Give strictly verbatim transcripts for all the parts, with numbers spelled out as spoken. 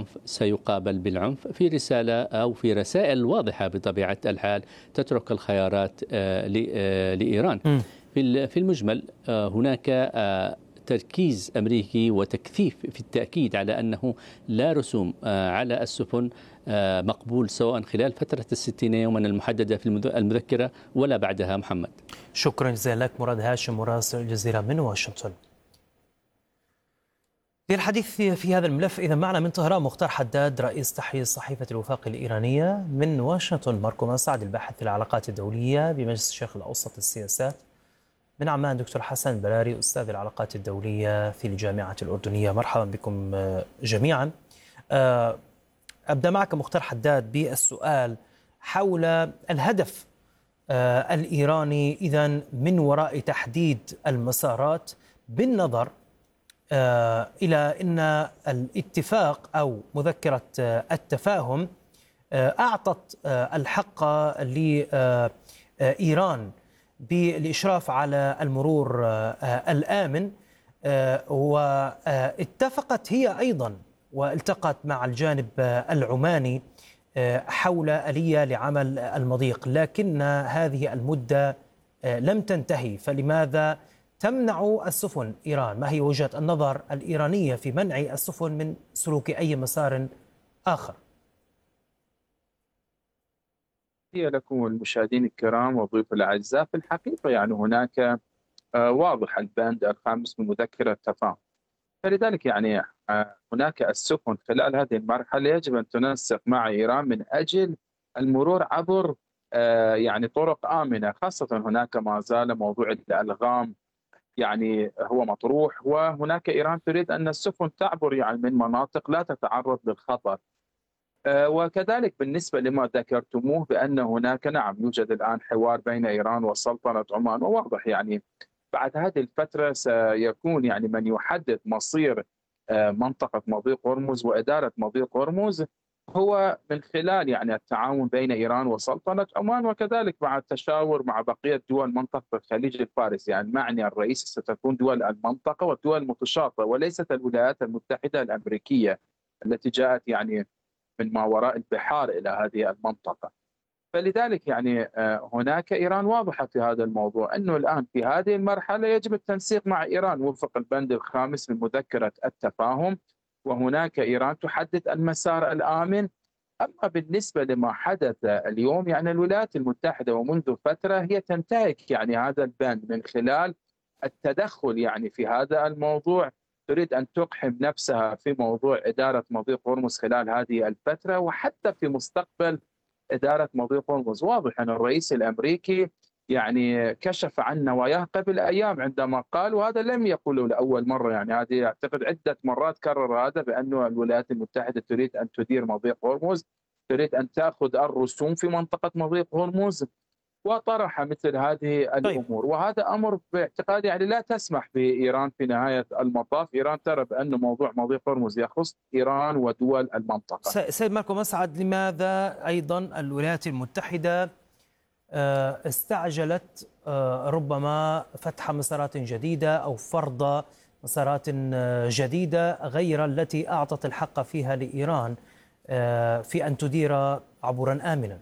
بالعنف سيقابل بالعنف، في رسالة أو في رسائل واضحة بطبيعة الحال تترك الخيارات آه، ل- آه، لإيران. م. في ال- في المجمل آه، هناك آه، تركيز أمريكي وتكثيف في التأكيد على أنه لا رسوم آه، على السفن آه، مقبول سواء خلال فترة الستين يوما المحددة في المذ- المذكرة ولا بعدها. محمد، شكرا جزيلا لك مراد هاشم مراسل الجزيرة من واشنطن. للحديث في هذا الملف إذا معنا من طهران مختار حداد رئيس تحرير صحيفة الوفاق الإيرانية، من واشنطن ماركو مسعد الباحث في العلاقات الدولية بمجلس الشرق الأوسط للسياسات، من عمان دكتور حسن بلاري أستاذ العلاقات الدولية في الجامعة الأردنية. مرحبا بكم جميعا. أبدأ معك مختار حداد بالسؤال حول الهدف الإيراني إذن من وراء تحديد المسارات، بالنظر إلى أن الاتفاق أو مذكرة التفاهم أعطت الحق لإيران بالإشراف على المرور الآمن، واتفقت هي أيضا والتقت مع الجانب العماني حول آلية لعمل المضيق، لكن هذه المدة لم تنتهي. فلماذا تمنع السفن إيران؟ ما هي وجهة النظر الإيرانية في منع السفن من سلوك أي مسار آخر؟ هي لكم المشاهدين الكرام وضيوف الأعزاء، في الحقيقة يعني هناك واضح البند الخامس من مذكرة التفاهم، فلذلك يعني هناك السفن خلال هذه المرحلة يجب أن تنسق مع إيران من أجل المرور عبر يعني طرق آمنة، خاصة هناك ما زال موضوع الألغام يعني هو مطروح، وهناك إيران تريد أن السفن تعبر يعني من مناطق لا تتعرض للخطر. وكذلك بالنسبة لما ذكرتموه بأن هناك نعم يوجد الآن حوار بين إيران وسلطنة عمان، وواضح يعني بعد هذه الفترة سيكون يعني من يحدد مصير منطقة مضيق هرمز وإدارة مضيق هرمز هو من خلال يعني التعاون بين إيران وسلطنة عمان، وكذلك مع التشاور مع بقية دول منطقة الخليج الفارسي. يعني المعني الرئيسي ستكون دول المنطقة والدول المتشاطئة وليست الولايات المتحدة الأمريكية التي جاءت يعني من ما وراء البحار إلى هذه المنطقة. فلذلك يعني هناك إيران واضحة في هذا الموضوع، أنه الآن في هذه المرحلة يجب التنسيق مع إيران وفق البند الخامس من مذكرة التفاهم، وهناك إيران تحدد المسار الآمن. أما بالنسبة لما حدث اليوم يعني الولايات المتحدة ومنذ فترة هي تنتهك يعني هذا البند من خلال التدخل يعني في هذا الموضوع، تريد أن تقحم نفسها في موضوع إدارة مضيق هرمز خلال هذه الفترة وحتى في مستقبل إدارة مضيق هرمز. واضح أن الرئيس الأمريكي يعني كشف عن نواياه قبل أيام عندما قال، وهذا لم يقوله لأول مرة، يعني هذه أعتقد عدة مرات كرر هذا، بأن الولايات المتحدة تريد أن تدير مضيق هرمز، تريد أن تأخذ الرسوم في منطقة مضيق هرمز، وطرح مثل هذه الأمور. طيب. وهذا أمر باعتقادي يعني لا تسمح بإيران في نهاية المطاف. إيران ترى بأن موضوع مضيق هرمز يخص إيران ودول المنطقة. سيد ماركو مسعد، لماذا أيضا الولايات المتحدة استعجلت ربما فتح مسارات جديدة أو فرض مسارات جديدة غير التي أعطت الحق فيها لإيران في أن تدير عبورا آمنا؟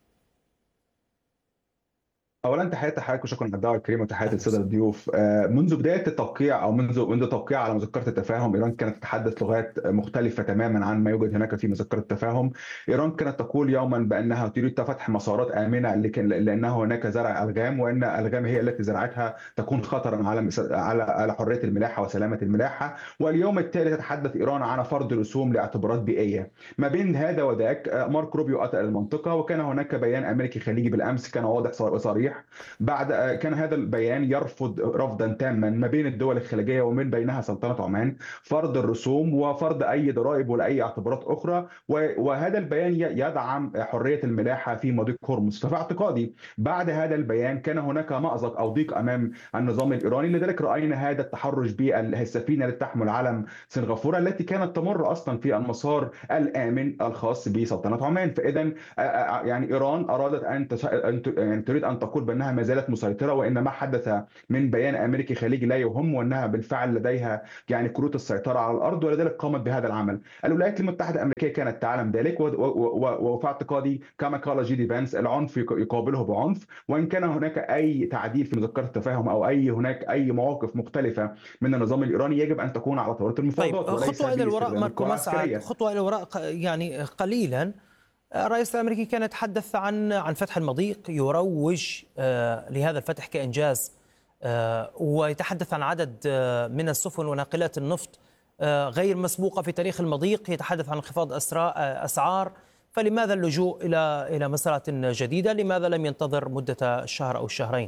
اولا تحياتي لحضرتك وشكرا على الدعوه الكريمه وتحياتي للساده الضيوف. منذ بدايه التوقيع او منذ منذ التوقيع على مذكره التفاهم، ايران كانت تتحدث لغات مختلفه تماما عن ما يوجد هناك في مذكره التفاهم. ايران كانت تقول يوما بانها تريد فتح مسارات امنه لان هناك زرع الغام، وان الغام هي التي زرعتها تكون خطرا على على على حريه الملاحه وسلامه الملاحه. واليوم التالي تتحدث ايران عن فرض رسوم لاعتبارات بيئيه. ما بين هذا وذاك مارك روبيو اتى المنطقه، وكان هناك بيان امريكي خليجي بالامس كان واضح وصريح. بعد كان هذا البيان يرفض رفضا تاما ما بين الدول الخليجيه ومن بينها سلطنه عمان فرض الرسوم وفرض اي ضرائب ولا اي اعتبارات اخرى، وهذا البيان يدعم حريه الملاحه في مضيق هرمز. ففي اعتقادي بعد هذا البيان كان هناك مأزق او ضيق امام النظام الايراني، لذلك راينا هذا التحرش بالسفينه التي تحمل علم سنغافوره التي كانت تمر اصلا في المسار الامن الخاص بسلطنه عمان. فاذا يعني ايران ارادت ان ان تريد ان تقود بأنها ما زالت مسيطرة، وإن ما حدث من بيان أمريكي خليجي لا يهم، وأنها بالفعل لديها يعني كروت السيطرة على الأرض، ولذلك قامت بهذا العمل. الولايات المتحدة الأمريكية كانت تعلم ذلك، وفي اعتقادي كما قال جي دي فانس العنف يقابله بعنف. وإن كان هناك أي تعديل في مذكرة التفاهم أو أي هناك أي مواقف مختلفة من النظام الإيراني يجب أن تكون على طاولة المفاوضات. طيب خطوة إلى الوراء ماركو مسعد، خطوة إلى الوراء يعني قليلا. الرئيس الأمريكي كان يتحدث عن عن فتح المضيق، يروج لهذا الفتح كإنجاز، ويتحدث عن عدد من السفن وناقلات النفط غير مسبوقة في تاريخ المضيق، يتحدث عن انخفاض أسعار. فلماذا اللجوء إلى إلى مسألة جديدة؟ لماذا لم ينتظر مدة الشهر أو الشهرين؟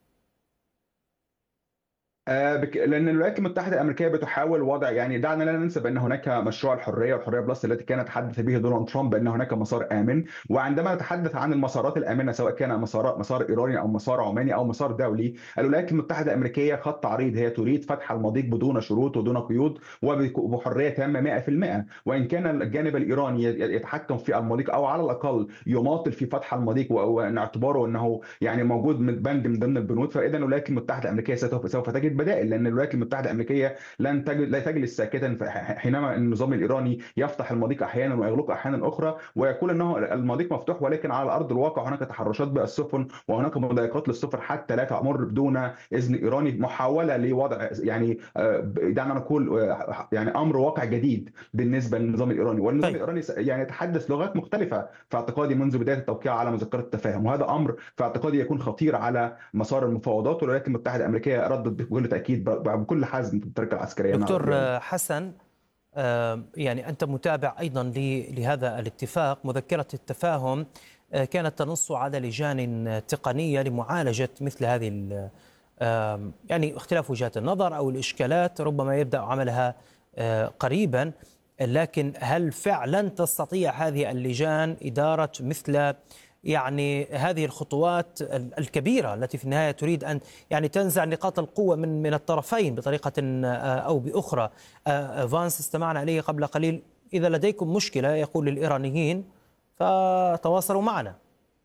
لأن الولايات المتحدة الأمريكية بتحاول وضع، يعني دعنا لا ننسى بأن هناك مشروع الحرية والحرية بلس التي كان يتحدث به دونالد ترامب بأن هناك مسار آمن. وعندما نتحدث عن المسارات الآمنة سواء كان مسار مسار إيراني أو مسار عماني أو مسار دولي، الولايات المتحدة الأمريكية خط عريض، هي تريد فتح المضيق بدون شروط ودون قيود وبحرية تامة مئة بالمئة. وإن كان الجانب الإيراني يتحكم في المضيق أو على الأقل يماطل في فتح المضيق واعتباره أنه يعني موجود من بند من ضمن البنود، فإذا الولايات المتحدة الأمريكية سوف تجد بدائل. لأن الولايات المتحدة الأمريكية لن تجد لا تجلس ساكتا حينما النظام الإيراني يفتح المضيق أحيانا ويغلقه أحيانا أخرى ويقول أنه المضيق مفتوح، ولكن على أرض الواقع هناك تحرشات بالسفن وهناك مضايقات للسفن حتى لا تمر بدون إذن إيراني. محاولة لوضع يعني دعنا نقول يعني أمر واقع جديد بالنسبة للنظام الإيراني، والنظام الإيراني يعني يتحدث لغات مختلفة في اعتقادي منذ بداية التوقيع على مذكرة التفاهم، وهذا أمر في اعتقادي يكون خطير على مسار المفاوضات. والولايات المتحدة الأمريكية ردت بكل تأكيد بكل حزم في الطريقة العسكرية. دكتور حسن، يعني أنت متابع أيضا لهذا الاتفاق. مذكرة التفاهم كانت تنص على لجان تقنية لمعالجة مثل هذه يعني اختلاف وجهات النظر أو الإشكالات، ربما يبدأ عملها قريبا. لكن هل فعلا تستطيع هذه اللجان إدارة مثل يعني هذه الخطوات الكبيرة التي في النهاية تريد أن يعني تنزع نقاط القوة من من الطرفين بطريقة أو بأخرى؟ فانس استمعنا عليه قبل قليل، إذا لديكم مشكلة يقول للإيرانيين فتواصلوا معنا.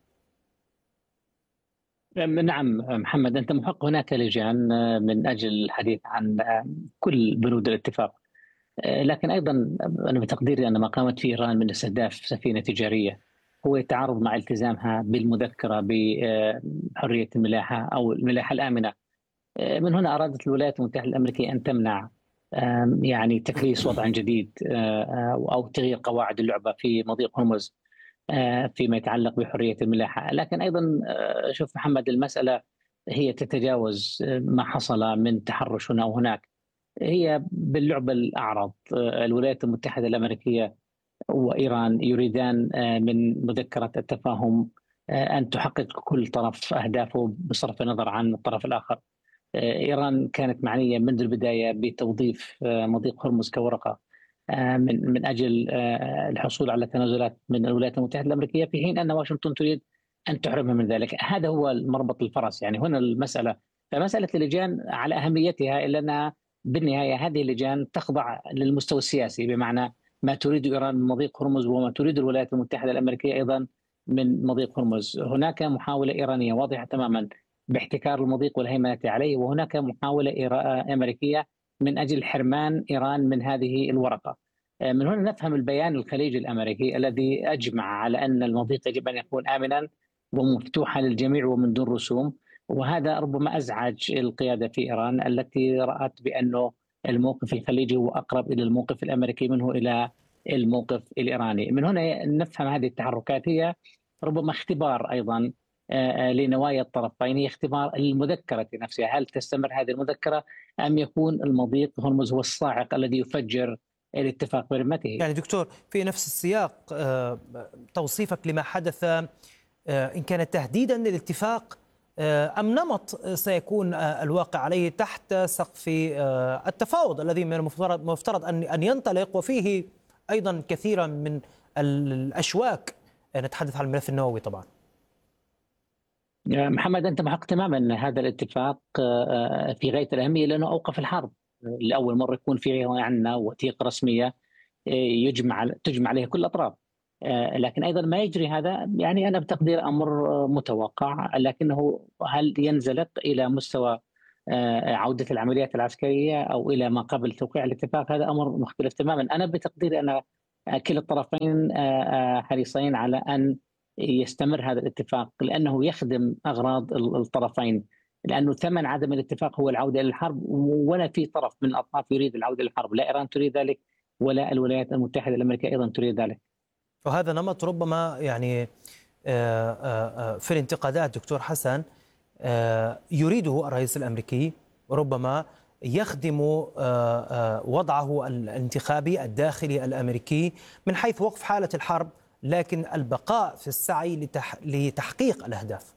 نعم محمد، أنت محق. هناك لجان من أجل الحديث عن كل بنود الاتفاق، لكن أيضا أنا بتقديري أن ما قامت فيه إيران من استهداف سفينة تجارية هو يتعارض مع التزامها بالمذكرة بحرية الملاحة أو الملاحة الآمنة. من هنا أرادت الولايات المتحدة الأمريكية أن تمنع يعني تكريس وضع جديد أو تغيير قواعد اللعبة في مضيق هرمز فيما يتعلق بحرية الملاحة. لكن أيضا شوف محمد، المسألة هي تتجاوز ما حصل من تحرش هنا وهناك، هي باللعبة الأعرض. الولايات المتحدة الأمريكية وإيران يريدان من مذكرة التفاهم أن تحقق كل طرف أهدافه بصرف النظر عن الطرف الآخر. إيران كانت معنية منذ البداية بتوظيف مضيق هرمز كورقة من من أجل الحصول على تنازلات من الولايات المتحدة الأمريكية، في حين أن واشنطن تريد أن تحرمها من ذلك. هذا هو مربط الفرس يعني هنا المسألة. فمسألة اللجان على أهميتها، إلا أنها بالنهاية هذه اللجان تخضع للمستوى السياسي، بمعنى ما تريد إيران من مضيق هرمز وما تريد الولايات المتحدة الأمريكية أيضا من مضيق هرمز. هناك محاولة إيرانية واضحة تماما باحتكار المضيق والهيمنة عليه، وهناك محاولة أمريكية من أجل حرمان إيران من هذه الورقة. من هنا نفهم البيان الخليجي الأمريكي الذي أجمع على أن المضيق يجب أن يكون آمنا ومفتوحا للجميع ومن دون رسوم، وهذا ربما أزعج القيادة في إيران التي رأت بأنه الموقف الخليجي هو أقرب إلى الموقف الأمريكي منه إلى الموقف الإيراني. من هنا نفهم هذه التحركات هي ربما اختبار أيضا لنوايا الطرفين، هي اختبار المذكرة نفسها، هل تستمر هذه المذكرة أم يكون المضيق هرمز هو الصاعق الذي يفجر الاتفاق برمته. يعني دكتور، في نفس السياق توصيفك لما حدث، إن كان تهديدا للاتفاق أم نمط سيكون الواقع عليه تحت سقف التفاوض الذي من المفترض أن ينطلق وفيه أيضا كثيرا من الأشواك، نتحدث عن الملف النووي طبعا. محمد، أنت محق تماما أن هذا الاتفاق في غاية الأهمية لأنه أوقف الحرب. لأول مرة يكون في عندنا وثيقة رسمية يجمع تجمع عليها كل الأطراف. لكن أيضا ما يجري هذا يعني أنا بتقدير أمر متوقع، لكنه هل ينزلق إلى مستوى عودة العمليات العسكرية أو إلى ما قبل توقيع الاتفاق، هذا أمر مختلف تماما. أنا بتقديري أن كلا الطرفين حريصين على أن يستمر هذا الاتفاق لأنه يخدم أغراض الطرفين، لأنه ثمن عدم الاتفاق هو العودة إلى الحرب، ولا في طرف من الأطراف يريد العودة إلى الحرب، لا إيران تريد ذلك ولا الولايات المتحدة الأمريكية أيضا تريد ذلك. وهذا نمط ربما يعني في الانتقادات دكتور حسن يريده الرئيس الأمريكي، وربما يخدم وضعه الانتخابي الداخلي الأمريكي من حيث وقف حالة الحرب، لكن البقاء في السعي لتحقيق الأهداف.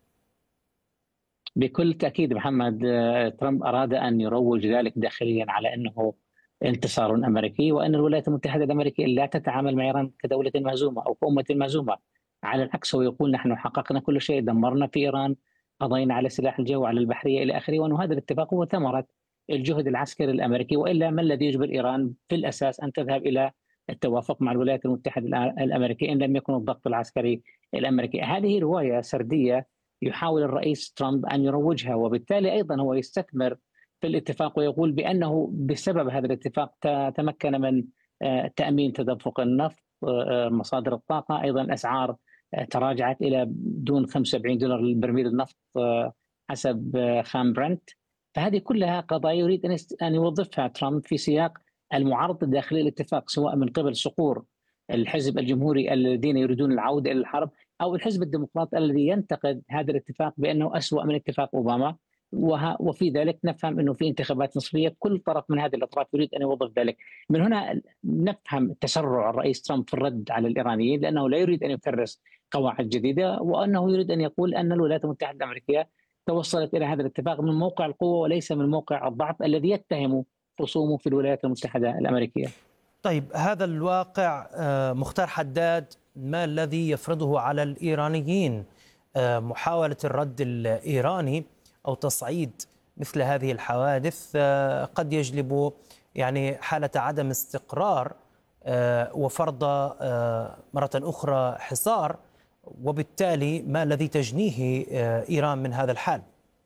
بكل تأكيد محمد، ترامب أراد أن يروج ذلك داخليا على أنه انتصار أمريكي، وأن الولايات المتحدة الأمريكية لا تتعامل مع إيران كدولة مهزومة أو كأمة مهزومة. على العكس، هو يقول نحن حققنا كل شيء، دمرنا في إيران، قضينا على سلاح الجو، على البحرية إلى آخره، وأن هذا الاتفاق هو ثمرة الجهد العسكري الأمريكي، وإلا ما الذي يجبر إيران في الأساس أن تذهب إلى التوافق مع الولايات المتحدة الأمريكية إن لم يكن الضغط العسكري الأمريكي؟ هذه رواية سردية يحاول الرئيس ترامب أن يروجها، وبالتالي أيضا هو يستثمر في الاتفاق ويقول بأنه بسبب هذا الاتفاق تمكن من تأمين تدفق النفط، مصادر الطاقة، أيضا الأسعار تراجعت إلى دون خمسة وسبعين دولار للبرميل النفط حسب خام برنت. فهذه كلها قضايا يريد أن يوظفها ترامب في سياق المعارضة الداخلية للاتفاق، سواء من قبل صقور الحزب الجمهوري الذين يريدون العودة إلى الحرب، أو الحزب الديمقراطي الذي ينتقد هذا الاتفاق بأنه أسوأ من اتفاق أوباما. وفي ذلك نفهم أنه في انتخابات نصفية، كل طرف من هذه الأطراف يريد أن يوظف ذلك. من هنا نفهم تسرع الرئيس ترامب في الرد على الإيرانيين، لأنه لا يريد أن يفرس قواعد جديدة، وأنه يريد أن يقول أن الولايات المتحدة الأمريكية توصلت إلى هذا الاتفاق من موقع القوة وليس من موقع الضعف الذي يتهم خصومه في الولايات المتحدة الأمريكية. طيب، هذا الواقع مختار حداد ما الذي يفرضه على الإيرانيين؟ محاولة الرد الإيراني أو تصعيد مثل هذه الحوادث قد يجلب يعني حالة عدم استقرار وفرض مرة أخرى حصار، وبالتالي ما الذي تجنيه إيران من هذا الحال؟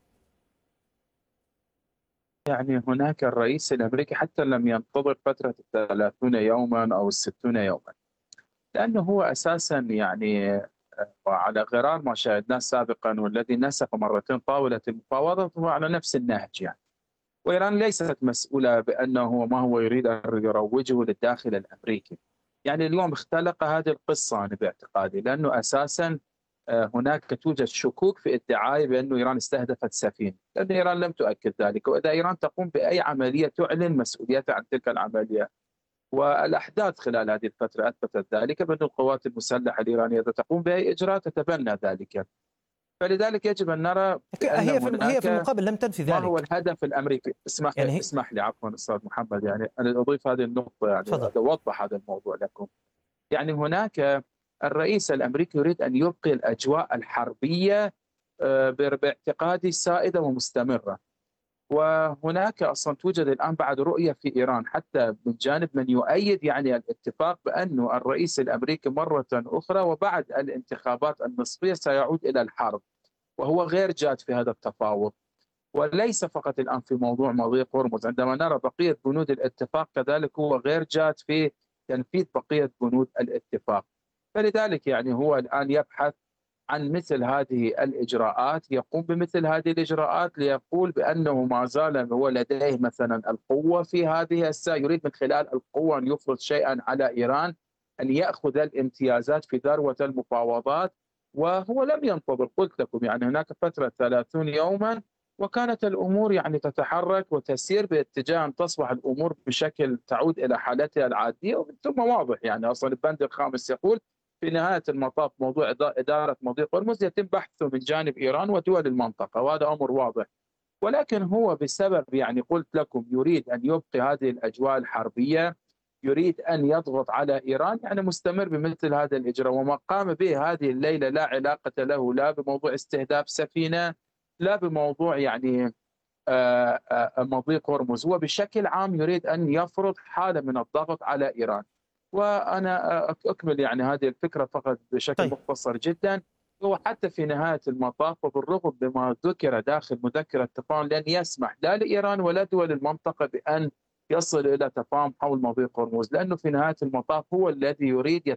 يعني هناك الرئيس الأمريكي حتى لم ينتظر فترة الثلاثون يوما أو الستون يوما، لأنه هو أساسا يعني وعلى غرار ما شاهدناه سابقا والذي نسق مرتين طاولة المفاوضات هو على نفس النهج يعني. وإيران ليست مسؤولة بأنه ما هو يريد أن يروجه للداخل الأمريكي. يعني اليوم اختلق هذه القصة أنا باعتقادي، لأنه أساسا هناك توجد شكوك في ادعاء بأنه إيران استهدفت سفينة، لأن إيران لم تؤكد ذلك. وإذا إيران تقوم بأي عملية تعلن مسؤوليتها عن تلك العملية، والأحداث خلال هذه الفترة أثبتت ذلك، بأن القوات المسلحة الإيرانية إذا تقوم بأي إجراء تتبنى ذلك. فلذلك يجب أن نرى هي في هي في المقابل لم تنفي ذلك. ما هو الهدف الأمريكي؟ اسمح يعني اسمح لي عفوا أستاذ محمد، يعني أنا أضيف هذه النقطة يعني أوضح هذا الموضوع لكم. يعني هناك الرئيس الأمريكي يريد أن يبقي الأجواء الحربية باعتقادي سائدة ومستمرة، وهناك أصلا توجد الآن بعد رؤية في إيران حتى من جانب من يؤيد يعني الاتفاق بأنه الرئيس الأمريكي مرة أخرى وبعد الانتخابات النصفية سيعود إلى الحرب، وهو غير جاد في هذا التفاوض. وليس فقط الآن في موضوع مضيق هرمز، عندما نرى بقية بنود الاتفاق كذلك هو غير جاد في تنفيذ بقية بنود الاتفاق. فلذلك يعني هو الآن يبحث عن مثل هذه الإجراءات، يقوم بمثل هذه الإجراءات ليقول بأنه ما زال هو لديه مثلا القوة في هذه الساعة، يريد من خلال القوة أن يفرض شيئا على إيران، أن يأخذ الامتيازات في ذروة المفاوضات. وهو لم ينتظر، قلت لكم يعني هناك فترة ثلاثين يوما وكانت الأمور يعني تتحرك وتسير باتجاه أن تصبح الأمور بشكل تعود إلى حالتها العادية. ثم واضح يعني أصلا البند الخامس يقول في نهاية المطاف موضوع إدارة مضيق هرمز يتم بحثه من جانب إيران ودول المنطقة، وهذا أمر واضح. ولكن هو بسبب يعني قلت لكم يريد أن يبقي هذه الأجواء الحربية، يريد أن يضغط على إيران، يعني مستمر بمثل هذا الإجراء. وما قام به هذه الليلة لا علاقة له لا بموضوع استهداف سفينة لا بموضوع يعني مضيق هرمز، هو بشكل عام يريد أن يفرض حالة من الضغط على إيران. وأنا أكمل يعني هذه الفكرة فقط بشكل طيب. مختصر جدا. هو حتى في نهاية المطاف وبالرغم بما ذكر داخل مذكرة التفاهم لن يسمح لا لإيران ولا دول المنطقة بأن يصل إلى تفاهم حول مضيق هرمز، لأنه في نهاية المطاف هو الذي يريد